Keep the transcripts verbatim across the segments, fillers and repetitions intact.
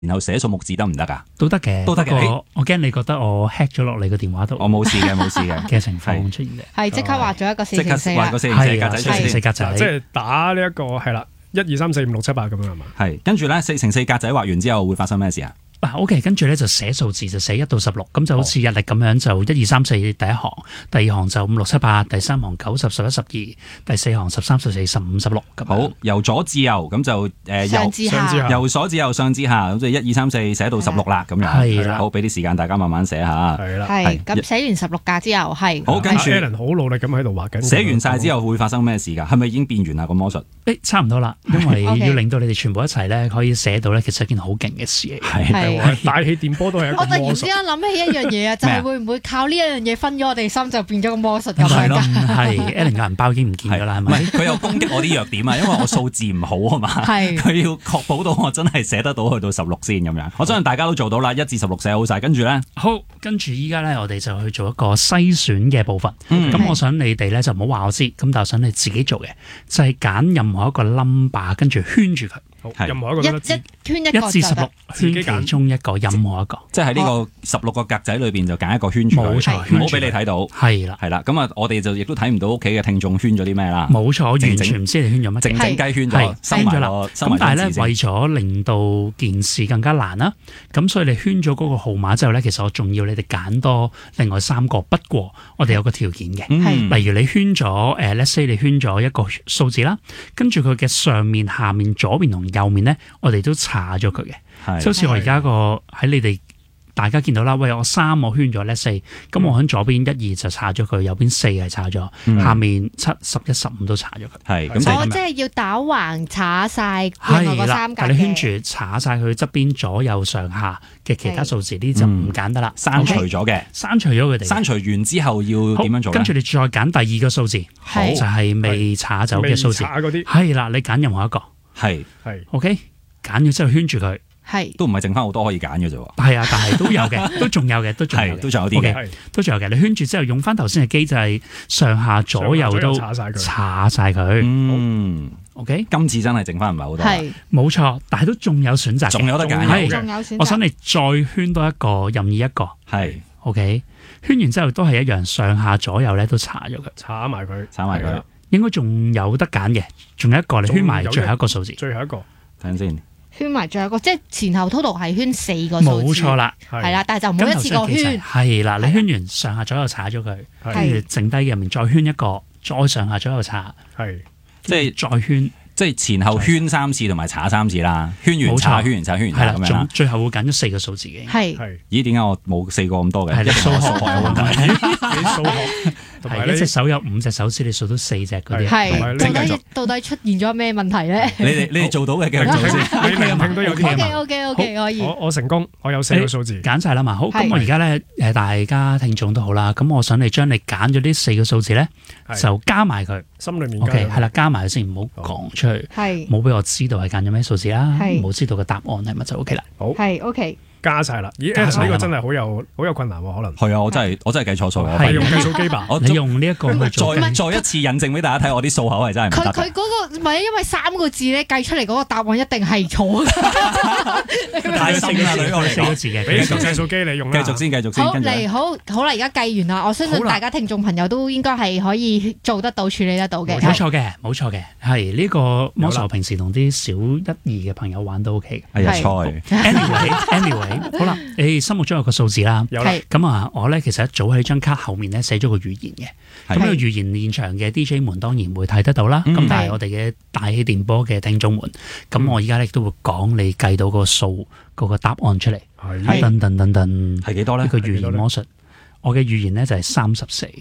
然後寫數目字得唔得㗎？ 都得嘅， 都得嘅。 我我驚你覺得我 hack 咗落你個電話度， 我冇事嘅，冇事嘅嘅情況出現嘅。 係即刻畫咗一個四即刻乘四畫個四乘四格仔出四嚟， 格仔， 即係打呢一個係啦，一二三四五六七八咁樣係嘛？ 係跟住咧四乘四格仔畫完之後會發生咩事啊？ 嗱 OK， 跟住咧就寫數字，就寫一到十六，咁就好似日曆咁樣，就一二三四第一行，第二行就五六七八，第三行九十十一十二，第四行十三十四十五十六咁。 好，由左至右咁就誒上至下， 由左至右上至下，咁就一二三四寫到十六啦，咁樣係啦。 好，俾啲時間大家慢慢寫下。 係啦， 係咁寫完十六格之後係好，跟住 Alan 好努力咁喺度畫緊。 寫完晒之後會發生咩事㗎？係咪已經變完啦個魔術？ 誒，差唔多啦，因為要令到你哋全部一齊咧可以寫到咧，其實係一件好勁嘅事嚟。 係大氣電波都係一個我突然魔術。 之間諗起一樣嘢啊，就係會唔會靠呢一樣嘢分咗我哋心，就變咗個魔術咁樣係咯㗎？ 係 Alan 嘅銀包已經唔見咗啦，係唔咪？ 係佢有攻擊我啲弱點啊，因為我數字唔好啊嘛。 係佢要確保到我真係寫得到去到十六先咁樣。我相信大家都做到啦，一至十六寫好晒，跟住咧， 好，跟住依家咧，我哋就去做一個篩選嘅部分。 嗯咁我想你哋咧就唔好話我知，咁但係我想你自己做嘅，就係揀任何一個 number，跟住圈住佢， 好係任何一個一都得知。 一圈一一至十六個就得。 圈自己揀其中一個，任何一個。 即係喺呢個十六個格仔裏邊就揀一個圈住佢， 冇錯唔好俾你睇到。 係啦， 係啦，咁啊，我哋就亦都睇唔到屋企嘅聽眾圈咗啲咩啦。 冇錯， 靜靜完全唔知你圈咗乜。 靜靜雞圈咗， 係收埋圈咗啦個收埋咁但係咧， 張字先為咗令到件事更加難啦，咁所以你圈咗嗰個號碼之後咧，其實我仲要你哋揀多另外三個。不過我哋有個條件嘅， 嗯例如你圈咗誒、呃、let's say 你圈咗一個數字啦，跟住佢嘅上面、下面、左邊同右面咧，我哋都查咗佢嘅。 係就好似我而家個喺你哋大家見到啦，喂，我三我圈咗 let's say，咁我喺左邊一二就查咗佢，右邊四係查咗， 嗯下面七十一十五都查咗佢。 係咁就我即係要打橫查晒另外嗰係啦三，格但你圈嘅。 住查晒佢側邊左右上下嘅其他數字，呢啲就唔揀得啦。 刪除咗嘅， 刪除咗佢哋。 刪除完之後要好點樣做咧跟住你再揀第二個數字， 好就係未查走嘅數字。 未查嗰啲係啦，你揀任何一個係係 ，OK，揀咗之後圈住佢。 係都唔係剩翻好多可以揀嘅啫喎。 係啊，但係都有嘅，都仲有嘅，都仲有係嘅， 都仲有啲嘅 OK， 係都仲有嘅。你圈住之後用翻頭先嘅機制，上下左右都上下左右查晒佢查晒佢。 嗯， OK， 今次真係剩翻唔係好多啦。 係冇錯，但係都仲有選擇嘅， 仲有得揀係仲有選擇。 我想你再圈多一個，任意一個。 係 OK，圈完之後都係一樣，上下左右咧都查咗佢， 查埋佢， 炒埋佢， 應該仲有得揀嘅，仲有一個你圈埋最後一個數字， 最後一個睇陣先。 圈埋最後一個，即係前後 total 係圈四個數字。 冇錯啦。 係啦，但係就唔好一次過圈。 係啦，你圈完上下左右查咗佢， 係跟住剩低嘅入面再圈一個，再上下左右查， 係即係再圈， 即係前後圈三次同埋查三次啦，圈完冇查， 錯圈完查，圈完係啦，仲查咁樣啦。 最後會揀咗四個數字嘅。 係係咦？點解我冇四個咁多嘅？ 係你數學數學有問題。 你數學同埋你係一隻手有五隻手指，你數到四隻嗰啲。 係同埋到你繼續底到底出現咗咩問題咧你哋你哋做到嘅繼續做先。 你聆聽都有啲 ？O K O K O K 可以。 我我成功，我有四個數字。 揀晒啦嘛，好， 係咁我而家咧誒，大家聽眾都好啦，咁我想你將你揀咗呢四個數字咧， 係就加埋佢心裏面 ，OK， 加係啦，加埋佢先，唔好講出去， 係冇俾我知道係揀咗咩數字啦， 係冇知道個答案係乜就 OK 啦。 好係 O K。 加晒啦。咦加晒啦呢個真係好有好有困難喎，可能係啊，我真係我真係計錯數啊！ 係係用計數機吧？ 我你用呢一個去做再計， 再一次印證俾大家睇，我啲數口係真係唔得嘅。 佢佢嗰個唔係因為三個字咧計出嚟嗰個答案一定係錯嘅。 太深啦，女我四個字嘅， 俾個繼續計數機你用啦。 繼續先，繼續先， 好跟住呢嚟好好啦，而家計完啦，我相信好啦大家聽眾朋友都應該係可以做得到、處理得到嘅。 冇錯嘅，冇錯嘅，係呢個魔術，平時同啲小一二嘅朋友玩都 OK 哎呀， 係錯。 Anyway，anyway，好啦，你心目中有個數字啦。 有啦， 係咁啊，我咧其實一早喺張卡後面咧寫咗個預言嘅。 係咁呢個預言現場嘅 D J 們當然會睇得到啦。咁、 嗯但係我哋嘅大氣電波嘅聽眾們，咁我而家咧都會講你計到個數嗰個答案出嚟。 係噔噔噔噔， 係幾多咧呢個預言魔術，我嘅預言咧就係三十四。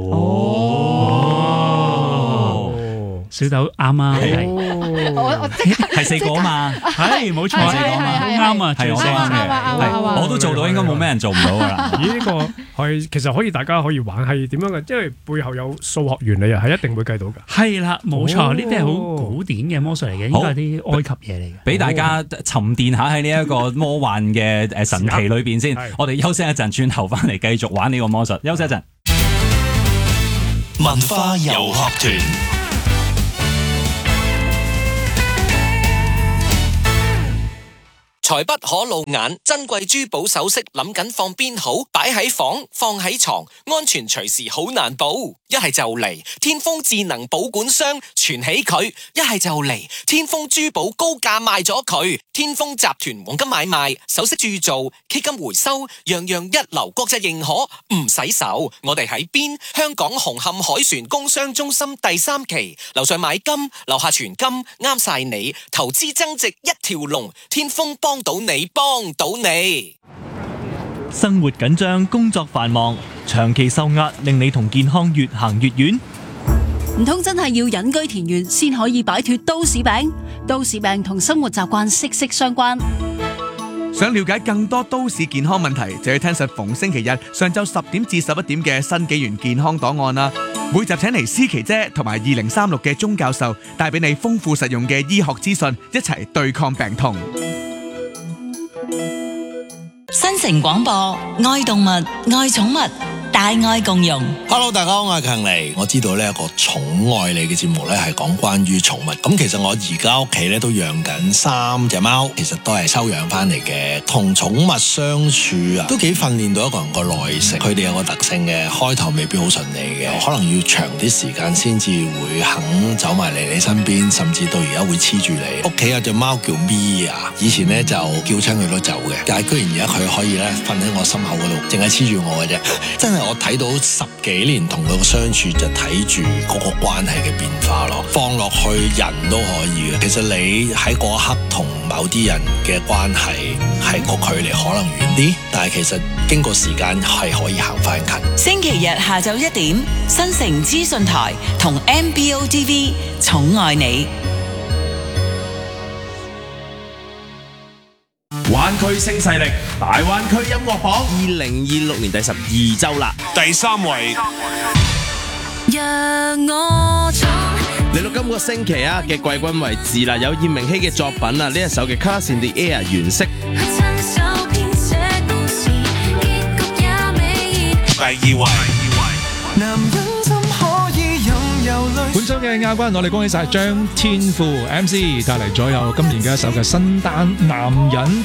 哦， 小豆啱啊，係我我即刻係四個啊嘛， 係冇錯， 係係係好係啱啊， 係我最正嘅啱嘅， 啱啊啱啊啱啊係我都做到，應該冇咩人做唔到噶啦。 咦？呢個係其實可以大家可以玩係點樣嘅？因為背後有數學原理啊，係一定會計到㗎。 係啦，冇錯， 哦呢啲係好古典嘅魔術嚟嘅，應該係啲埃及嘢嚟嘅。 俾大家沉澱下喺呢一個魔幻嘅誒神奇裏邊先係， 我哋休息一陣，轉頭翻嚟繼續玩呢個魔術。休息一陣。 文化遊學團。 財不可露眼，珍貴珠寶首飾諗緊放邊好？擺喺房，放喺床，安全隨時好難保。一係就嚟天風智能保管箱存起佢，一係就嚟天風珠寶高價賣咗佢。天風集團黃金買賣、首飾鑄造、K 金回收，樣樣一流，國際認可，唔使愁。我哋喺邊？香港紅磡海船工商中心第三期，樓上買金，樓下存金，啱晒你。投資增值一條龍，天風幫到你，幫到你。 生活緊張，工作繁忙，長期受壓，令你同健康越行越遠。 唔通真係要隱居田園先可以擺脫都市病？都市病同生活習慣息息相關。 想了解更多都市健康問題，就要聽實逢星期日上晝十點至十一點嘅新紀元健康檔案啦。每集請嚟思琪姐同埋二零三六嘅鐘教授，帶俾你豐富實用嘅醫學資訊，一齊對抗病痛。 新城廣播，愛動物，愛寵物，大愛共融。 Hello， 大家好，我係強尼。我知道呢一個寵愛你嘅節目咧係講關於寵物。咁其實我而家屋企咧都養緊三隻貓，其實都係收養翻嚟嘅。同寵物相處啊，都幾訓練到一個人個耐性。佢哋有個特性嘅，開頭未必好順利嘅，可能要長啲時間先至會肯走埋嚟你身邊，甚至到而家會黐住你。屋企有隻貓叫 Mia， 以前咧就叫親佢都走嘅，但係居然而家佢可以咧瞓喺我心口嗰度，淨係黐住我嘅啫，真係。我睇到十幾年同佢嘅相處，就睇住嗰個關係嘅變化咯。放落去人都可以嘅。其實你喺嗰一刻同某啲人嘅關係係個距離可能遠啲，但係其實經過時間係可以行翻近。 星期日下晝一點，新城資訊台同 M B O T V 寵愛你。 灣區新勢力，大灣區音樂榜，二零二六年第十二週啦，第三位。 讓我嚟到今個星期啊嘅季軍位置啦，有葉明熙嘅作品啊，呢一首嘅《Cars in the Air》原色。第二位。 本周嘅亞軍，我哋恭喜晒張天賦 M C 帶嚟咗有今年嘅一首嘅新單《男人》。